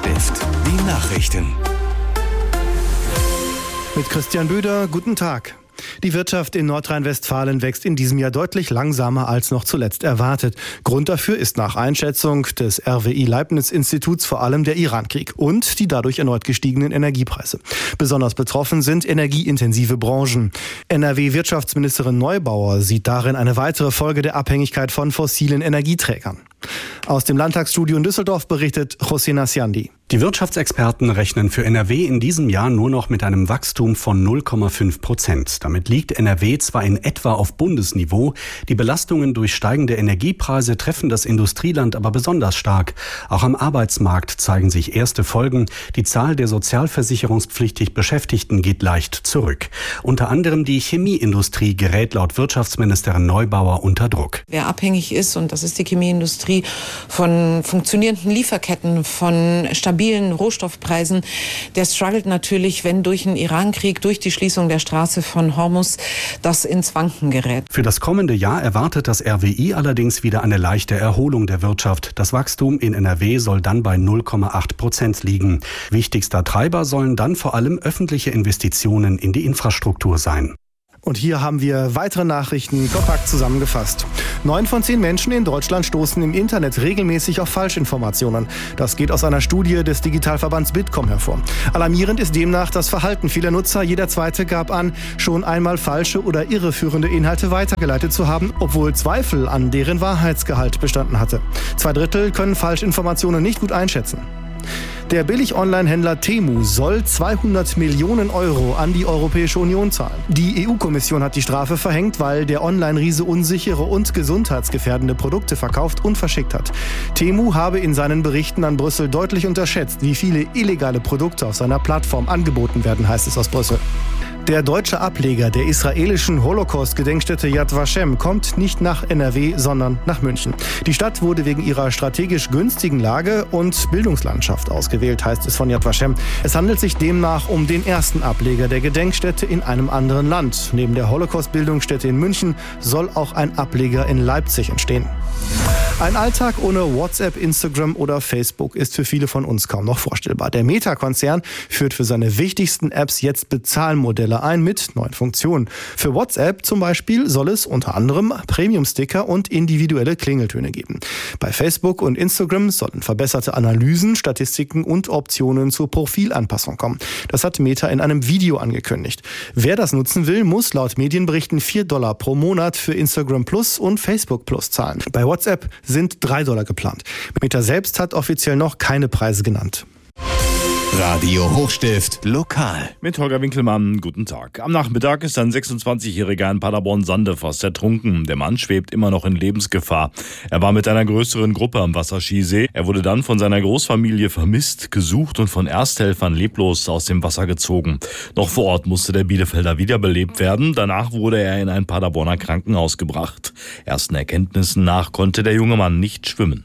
Hochstift, die Nachrichten. Mit Christian Böder, guten Tag. Die Wirtschaft in Nordrhein-Westfalen wächst in diesem Jahr deutlich langsamer als noch zuletzt erwartet. Grund dafür ist nach Einschätzung des RWI-Leibniz-Instituts vor allem der Irankrieg und die dadurch erneut gestiegenen Energiepreise. Besonders betroffen sind energieintensive Branchen. NRW-Wirtschaftsministerin Neubauer sieht darin eine weitere Folge der Abhängigkeit von fossilen Energieträgern. Aus dem Landtagsstudio in Düsseldorf berichtet José Nasiandi. Die Wirtschaftsexperten rechnen für NRW in diesem Jahr nur noch mit einem Wachstum von 0,5%. Damit liegt NRW zwar in etwa auf Bundesniveau, die Belastungen durch steigende Energiepreise treffen das Industrieland aber besonders stark. Auch am Arbeitsmarkt zeigen sich erste Folgen. Die Zahl der sozialversicherungspflichtig Beschäftigten geht leicht zurück. Unter anderem die Chemieindustrie gerät laut Wirtschaftsministerin Neubauer unter Druck. Wer abhängig ist, und das ist die Chemieindustrie, von funktionierenden Lieferketten, von stabilen Rohstoffpreisen, der struggelt natürlich, wenn durch den Irankrieg, durch die Schließung der Straße von Hormuz, das ins Wanken gerät. Für das kommende Jahr erwartet das RWI allerdings wieder eine leichte Erholung der Wirtschaft. Das Wachstum in NRW soll dann bei 0,8% liegen. Wichtigster Treiber sollen dann vor allem öffentliche Investitionen in die Infrastruktur sein. Und hier haben wir weitere Nachrichten kompakt zusammengefasst. 9 von 10 Menschen in Deutschland stoßen im Internet regelmäßig auf Falschinformationen. Das geht aus einer Studie des Digitalverbands Bitkom hervor. Alarmierend ist demnach das Verhalten vieler Nutzer. Jeder Zweite gab an, schon einmal falsche oder irreführende Inhalte weitergeleitet zu haben, obwohl Zweifel an deren Wahrheitsgehalt bestanden hatte. 2/3 können Falschinformationen nicht gut einschätzen. Der Billig-Online-Händler Temu soll 200 Millionen Euro an die Europäische Union zahlen. Die EU-Kommission hat die Strafe verhängt, weil der Online-Riese unsichere und gesundheitsgefährdende Produkte verkauft und verschickt hat. Temu habe in seinen Berichten an Brüssel deutlich unterschätzt, wie viele illegale Produkte auf seiner Plattform angeboten werden, heißt es aus Brüssel. Der deutsche Ableger der israelischen Holocaust-Gedenkstätte Yad Vashem kommt nicht nach NRW, sondern nach München. Die Stadt wurde wegen ihrer strategisch günstigen Lage und Bildungslandschaft ausgewählt, heißt es von Yad Vashem. Es handelt sich demnach um den ersten Ableger der Gedenkstätte in einem anderen Land. Neben der Holocaust-Bildungsstätte in München soll auch ein Ableger in Leipzig entstehen. Ein Alltag ohne WhatsApp, Instagram oder Facebook ist für viele von uns kaum noch vorstellbar. Der Meta-Konzern führt für seine wichtigsten Apps jetzt Bezahlmodelle ein mit neuen Funktionen. Für WhatsApp zum Beispiel soll es unter anderem Premium-Sticker und individuelle Klingeltöne geben. Bei Facebook und Instagram sollen verbesserte Analysen, Statistiken und Optionen zur Profilanpassung kommen. Das hat Meta in einem Video angekündigt. Wer das nutzen will, muss laut Medienberichten $4 pro Monat für Instagram Plus und Facebook Plus zahlen. Bei WhatsApp sind $3 geplant. Meta selbst hat offiziell noch keine Preise genannt. Radio Hochstift lokal. Mit Holger Winkelmann, guten Tag. Am Nachmittag ist ein 26-Jähriger in Paderborn-Sande fast ertrunken. Der Mann schwebt immer noch in Lebensgefahr. Er war mit einer größeren Gruppe am Wasserskisee. Er wurde dann von seiner Großfamilie vermisst, gesucht und von Ersthelfern leblos aus dem Wasser gezogen. Noch vor Ort musste der Bielefelder wiederbelebt werden. Danach wurde er in ein Paderborner Krankenhaus gebracht. Ersten Erkenntnissen nach konnte der junge Mann nicht schwimmen.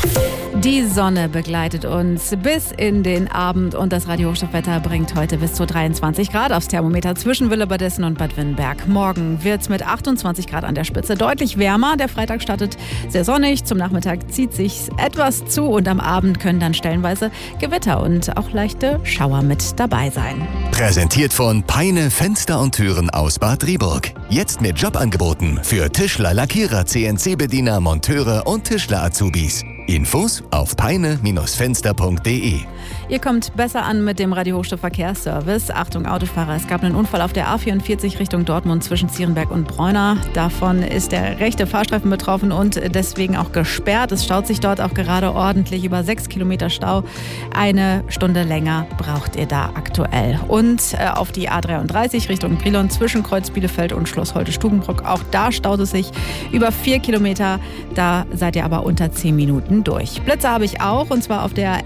Die Sonne begleitet uns bis in den Abend und das Radio-Hochstift-Wetter bringt heute bis zu 23 Grad aufs Thermometer zwischen Willebadessen und Bad Windberg. Morgen wird es mit 28 Grad an der Spitze deutlich wärmer. Der Freitag startet sehr sonnig, zum Nachmittag zieht sich etwas zu und am Abend können dann stellenweise Gewitter und auch leichte Schauer mit dabei sein. Präsentiert von Peine Fenster und Türen aus Bad Driburg. Jetzt mit Jobangeboten für Tischler, Lackierer, CNC-Bediener, Monteure und Tischler-Azubis. Infos auf peine-fenster.de. Ihr kommt besser an mit dem Radio-Hochstift-Verkehrsservice. Achtung Autofahrer, es gab einen Unfall auf der A44 Richtung Dortmund zwischen Zierenberg und Bräuna. Davon ist der rechte Fahrstreifen betroffen und deswegen auch gesperrt. Es staut sich dort auch gerade ordentlich, über 6 Kilometer Stau. Eine Stunde länger braucht ihr da aktuell. Und auf die A33 Richtung Brilon zwischen Kreuz Bielefeld und Schloss Holte-Stubenbrock. Auch da staut es sich über 4 Kilometer. Da seid ihr aber unter 10 Minuten durch. Blitze habe ich auch, und zwar auf der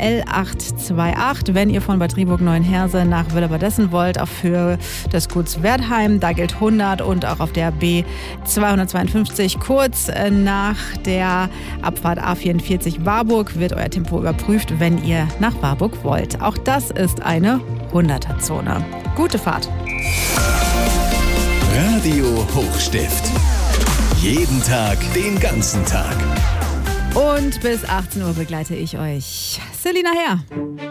L828, wenn ihr von Bad Driburg-Neuenheerse nach Willebadessen wollt, auf Höhe des Guts Wertheim, da gilt 100, und auch auf der B252 kurz nach der Abfahrt A44 Warburg wird euer Tempo überprüft, wenn ihr nach Warburg wollt. Auch das ist eine 100er-Zone. Gute Fahrt. Radio Hochstift. Jeden Tag, den ganzen Tag. Und bis 18 Uhr begleite ich euch. Selina Herr.